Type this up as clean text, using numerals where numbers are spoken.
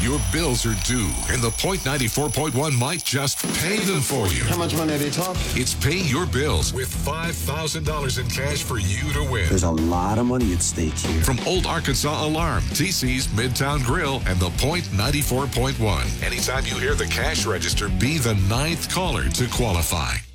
Your bills are due, and the Point 94.1 might just pay them for you. How much money are they talking? It's Pay Your Bills with $5,000 in cash for you to win. There's a lot of money at stake here. From Old Arkansas Alarm, TC's Midtown Grill, and the Point 94.1. Anytime you hear the cash register, be the 9th caller to qualify.